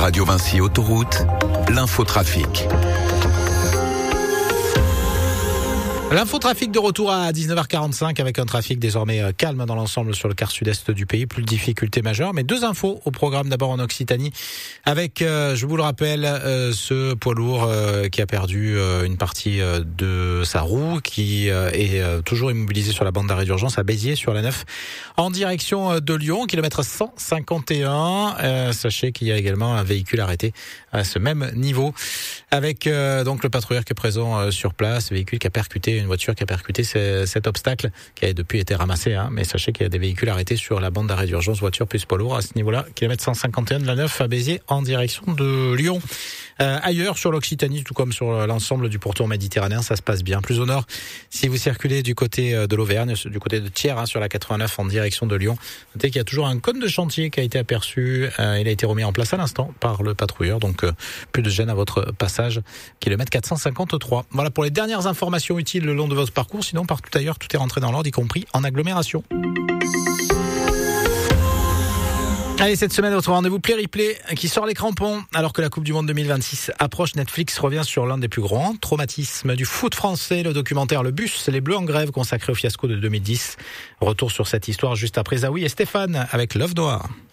Radio Vinci Autoroute, l'infotrafic. L'infotrafic de retour à 19h45 avec un trafic désormais calme dans l'ensemble sur le quart sud-est du pays. Plus de difficultés majeures, mais deux infos au programme. D'abord en Occitanie avec, je vous le rappelle, ce poids lourd qui a perdu une partie de sa roue, qui est toujours immobilisé sur la bande d'arrêt d'urgence à Béziers sur la 9 en direction de Lyon, kilomètre 151. Sachez qu'il y a également un véhicule arrêté à ce même niveau avec donc le patrouilleur qui est présent sur place, véhicule qui a percuté une voiture qui a percuté cet obstacle qui a depuis été ramassé, mais sachez qu'il y a des véhicules arrêtés sur la bande d'arrêt d'urgence, voiture plus poids lourd à ce niveau-là, kilomètre 151 de la 9 à Béziers en direction de Lyon. Ailleurs sur l'Occitanie, tout comme sur l'ensemble du pourtour méditerranéen, ça se passe bien. Plus au nord, si vous circulez du côté de l'Auvergne, du côté de Thiers, sur la 89 en direction de Lyon, notez qu'il y a toujours un cône de chantier qui a été aperçu. Il a été remis en place à l'instant par le patrouilleur, donc plus de gêne à votre passage, kilomètre 453. Voilà pour les dernières informations utiles le long de votre parcours. Sinon, partout ailleurs, tout est rentré dans l'ordre, y compris en agglomération. Allez, cette semaine, votre rendez-vous Play Replay qui sort les crampons. Alors que la Coupe du Monde 2026 approche, Netflix revient sur l'un des plus grands traumatismes du foot français, le documentaire Le Bus, les Bleus en grève, consacré au fiasco de 2010. Retour sur cette histoire juste après Zawi et Stéphane avec Love Noir.